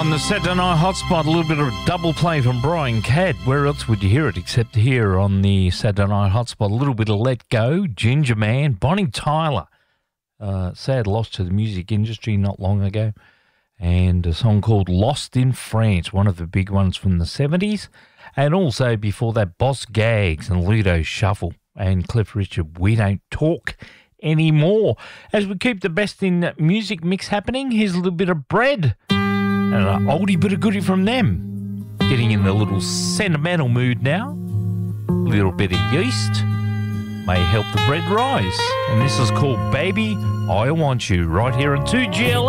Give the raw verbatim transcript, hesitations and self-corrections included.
on the Saturday Night Hotspot, a little bit of a double play from Brian Cadd. Where else would you hear it except here on the Saturday Night Hotspot? A little bit of Let Go, Ginger Man, Bonnie Tyler. Uh, sad loss to the music industry not long ago. And a song called Lost in France, one of the big ones from the seventies. And also before that, Boss Gags and Ludo Shuffle and Cliff Richard, We Don't Talk Anymore. As we keep the best in music mix happening, here's a little bit of Bread. And an oldie bit of goodie from them. Getting in the little sentimental mood now. A little bit of yeast may help the bread rise. And this is called Baby, I Want You, right here on two G L